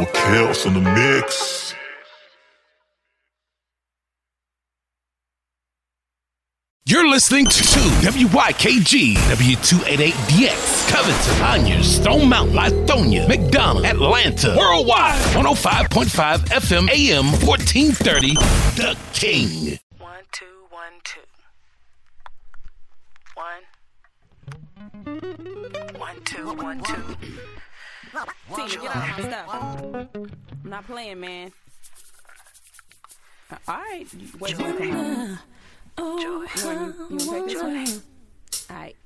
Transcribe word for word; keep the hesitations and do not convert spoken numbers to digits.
Chaos in the mix. You're listening to W Y K G, W two eighty-eight D X, Covington, Conyers, Stone Mountain, Lithonia, McDonough, Atlanta, Worldwide, one oh five point five F M, A M, fourteen thirty, The King. One, two, one, two. One. One, two, one, two. Tina, get out of my stuff. I'm not playing, man. Uh, all right. Wait, Joy. come on. Joy. You want you want to take this one? All right.